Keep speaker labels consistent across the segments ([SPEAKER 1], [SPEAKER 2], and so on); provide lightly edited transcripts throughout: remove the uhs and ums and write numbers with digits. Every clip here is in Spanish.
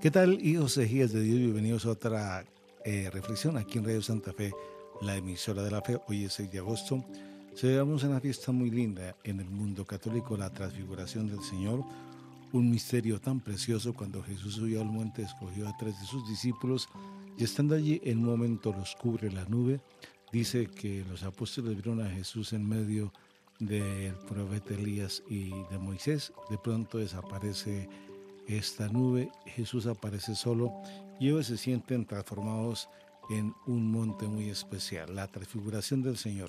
[SPEAKER 1] ¿Qué tal, hijos e hijas de Dios? Bienvenidos a otra reflexión aquí en Radio Santa Fe, la emisora de la fe. Hoy es 6 de agosto. Celebramos una fiesta muy linda en el mundo católico, la transfiguración del Señor, un misterio tan precioso. Cuando Jesús subió al monte, escogió a 3 de sus discípulos y estando allí, en un momento los cubre la nube. Dice que los apóstoles vieron a Jesús en medio del profeta Elías y de Moisés. De pronto desaparece esta nube, Jesús aparece solo y ellos se sienten transformados en un monte muy especial, la transfiguración del Señor,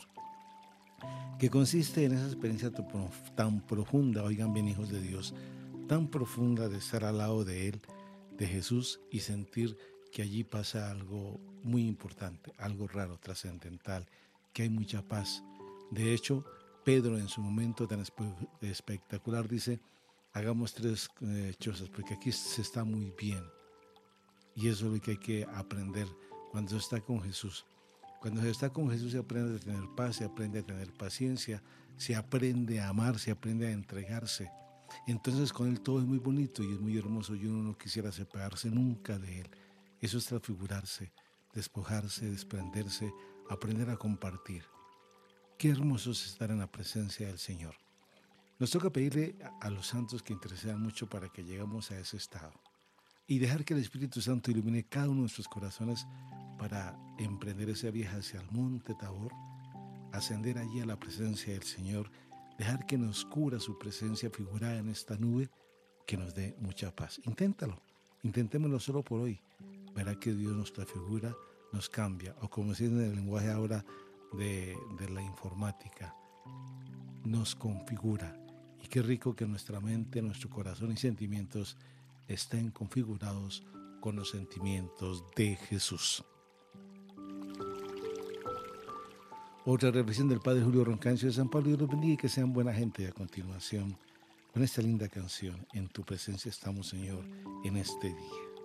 [SPEAKER 1] que consiste en esa experiencia tan profunda, oigan bien, hijos de Dios, tan profunda de estar al lado de Él, de Jesús, y sentir que allí pasa algo muy importante, algo raro, trascendental, que hay mucha paz. De hecho, Pedro en su momento tan espectacular dice: hagamos 3 chozas, porque aquí se está muy bien. Y eso es lo que hay que aprender cuando se está con Jesús. Cuando se está con Jesús se aprende a tener paz, se aprende a tener paciencia, se aprende a amar, se aprende a entregarse. Entonces con Él todo es muy bonito y es muy hermoso y uno no quisiera separarse nunca de Él. Eso es transfigurarse, despojarse, desprenderse, aprender a compartir. Qué hermoso es estar en la presencia del Señor. Nos toca pedirle a los santos que intercedan mucho para que lleguemos a ese estado y dejar que el Espíritu Santo ilumine cada uno de nuestros corazones para emprender ese viaje hacia el monte Tabor, ascender allí a la presencia del Señor, dejar que nos cubra su presencia figurada en esta nube, que nos dé mucha paz. Inténtalo, intentémoslo solo por hoy. Verá que Dios nos transfigura, nos cambia, o como se dice en el lenguaje ahora de la informática, nos configura. Y qué rico que nuestra mente, nuestro corazón y sentimientos estén configurados con los sentimientos de Jesús. Otra reflexión del Padre Julio Roncancio de San Pablo. Dios los bendiga y que sean buena gente. Y a continuación, con esta linda canción, En tu presencia estamos, Señor, en este día.